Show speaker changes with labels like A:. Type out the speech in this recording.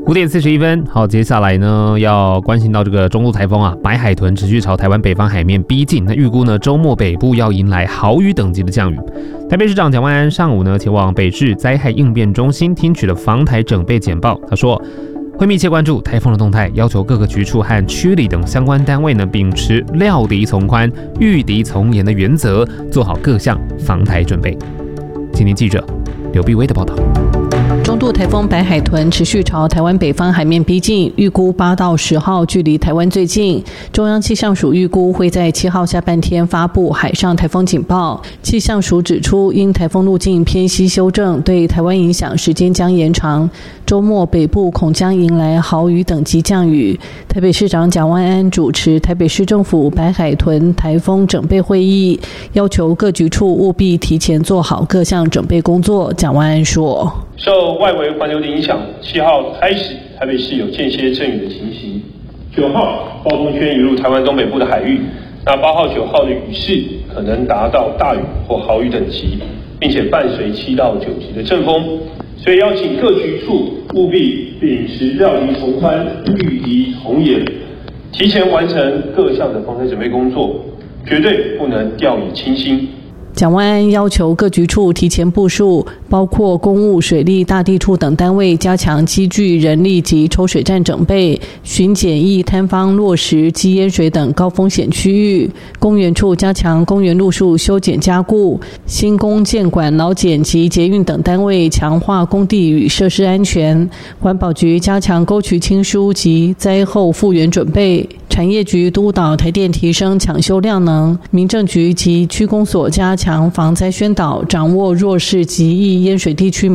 A: 5:41，好，接下来呢要关心到这个中度台风啊，白海豚持续朝台湾北方海面逼近，那预估呢周末北部要迎来豪雨等级的降雨。台北市长蒋万安上午呢前往北市灾害应变中心听取了防台整备简报，他说会密切关注台风的动态，要求各个局处和区里等相关单位呢秉持料敌从宽、御敌从严的原则，做好各项防台准备。今天记者刘碧薇的报道。
B: 中度台风白海豚持续朝台湾北方海面逼近，预估8到10号距离台湾最近。中央气象署预估会在7号下半天发布海上台风警报。气象署指出，因台风路径偏西修正，对台湾影响时间将延长，周末北部恐将迎来豪雨等级降雨。台北市长蒋万安主持台北市政府白海豚台风整备会议，要求各局处务必提前做好各项准备工作。蒋万安说，
C: 受外围环流的影响，7号开始台北市有间歇阵雨的情形。9号暴风圈移入台湾东北部的海域，那8号、9号的雨势可能达到大雨或豪雨等级，并且伴随7到9级的阵风。所以要请各局处务必秉持料敌从宽、御敌从严，提前完成各项的防台准备工作，绝对不能掉以轻心。
B: 蒋万安要求各局处提前部署，包括公务、水利、大地处等单位加强机具、人力及抽水站整备，巡检疫摊方落实积淹水等高风险区域。公园处加强公园路树修剪加固，新工建管、劳检及捷运等单位强化工地与设施安全。环保局加强沟渠清疏及灾后复原准备。产业局督导台电提升抢修量能，民政局及区公所加强防灾宣导，掌握弱势及易淹水地区